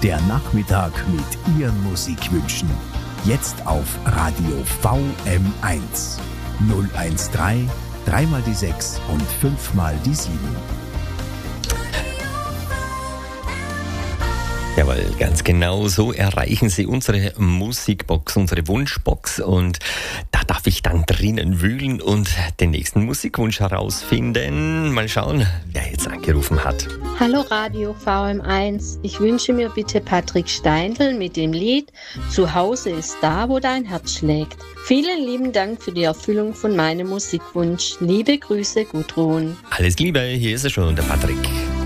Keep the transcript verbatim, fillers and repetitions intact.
Der Nachmittag mit Ihren Musikwünschen. Jetzt auf Radio V M eins. null eins drei, dreimal die sechs und fünfmal die sieben. Jawohl, ganz genau so erreichen Sie unsere Musikbox, unsere Wunschbox, und da darf ich dann drinnen wühlen und den nächsten Musikwunsch herausfinden. Mal schauen, wer jetzt angerufen hat. Hallo Radio V M eins, ich wünsche mir bitte Patrick Steindl mit dem Lied Zu Hause ist da, wo dein Herz schlägt. Vielen lieben Dank für die Erfüllung von meinem Musikwunsch. Liebe Grüße, Gudrun. Alles Liebe, hier ist er schon, der Patrick.